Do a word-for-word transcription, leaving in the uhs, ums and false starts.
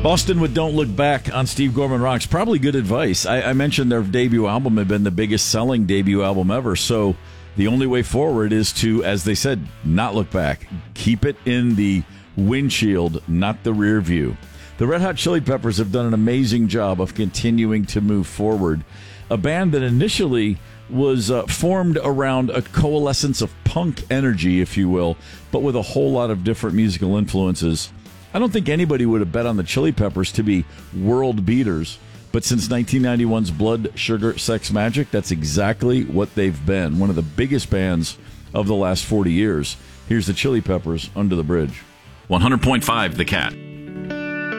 Boston with Don't Look Back on Steve Gorman Rocks. Probably good advice. I, I mentioned their debut album had been the biggest selling debut album ever, so the only way forward is to, as they said, not look back. Keep it in the windshield, not the rear view. The Red Hot Chili Peppers have done an amazing job of continuing to move forward. A band that initially was uh, formed around a coalescence of punk energy, if you will, but with a whole lot of different musical influences. I don't think anybody would have bet on the Chili Peppers to be world beaters, but since nineteen ninety-one's Blood, Sugar, Sex, Magic, that's exactly what they've been. One of the biggest bands of the last forty years. Here's the Chili Peppers, Under the Bridge. one hundred point five The Cat.